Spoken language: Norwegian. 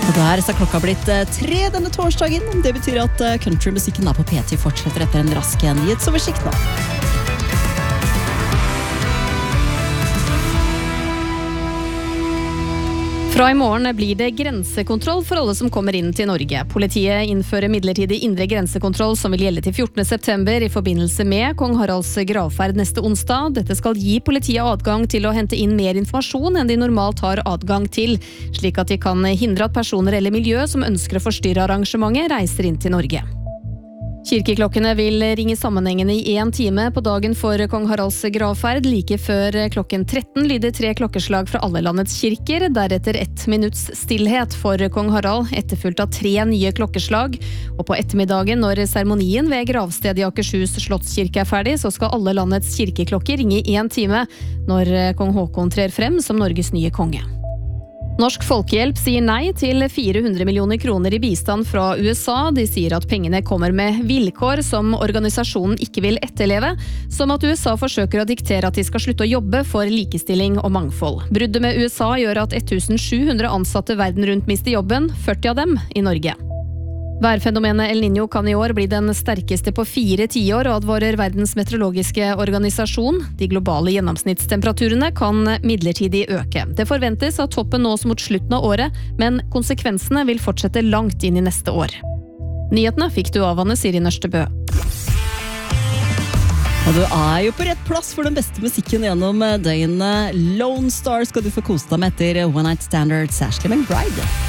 Og der så klokka blitt 3 denne torsdagen. Det betyr at countrymusikken på P10 fortsetter etter en rask nyhetsoversikt nå. Fra i morgen blir det grensekontroll for alle som kommer inn til Norge. Politiet innfører midlertidig indre grensekontroll som vil gjelde til 14. september i forbindelse med Kong Haralds gravferd neste onsdag. Dette skal gi politiet adgang til å hente inn mer informasjon enn de normalt har adgang til, slik at de kan hindre at personer eller miljø som ønsker å forstyrre arrangementet reiser inn til Norge. Kirkeklokkene vil ringe sammenhengende i 1 time på dagen for Kong Haralds gravferd. Like før klokken 13 lyder 3 klokkeslag fra alle landets kirker, deretter 1 minutts stillhet for Kong Harald, etterfulgt av 3 nye klokkeslag. Og på ettermiddagen, når seremonien ved gravstedet i Akershus Slottskirke er ferdig, så skal alle landets kirkeklokker ringe i 1 time når Kong Håkon trer frem som Norges nye konge. Norsk Folkehjelp sier nei til 400 millioner kroner i bistand fra USA. De sier at pengene kommer med vilkår som organisasjonen ikke vil etterleve, som at USA forsøker å diktere at de skal slutte å jobbe for likestilling og mangfold. Bruddet med USA gjør at 1700 ansatte verden rundt mister jobben, 40 av dem i Norge. Værfenomenet El Niño kan i år bli den sterkeste på 4 tiår, og advarer verdens meteorologiske organisasjon. De globale gjennomsnittstemperaturene kan midlertidig øke. Det forventes at toppen nås mot slutten av året, men konsekvensene vil fortsette langt inn i neste år. Nyhetene fikk du av Anne Siri Nørstebø. Og du jo på rett plass for den beste musikken gjennom døgnet. Lone Star skal du få kose deg med etter One Night Standards, Ashley McBride.